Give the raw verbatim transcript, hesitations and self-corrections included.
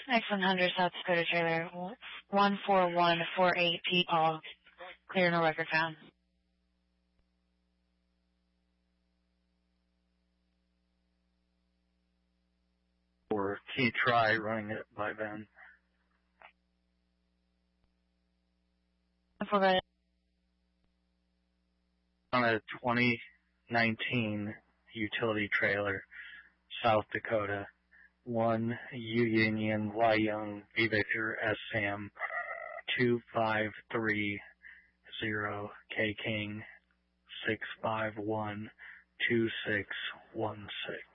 Next one hundred South Dakota trailer, one four one four eight P. Paul. Clear, no record found. Or key try running it by Ben. Forgot it. On a twenty nineteen utility trailer, South Dakota, one U Union Y Young V Victor S Sam two five three zero K King six five one two six one six.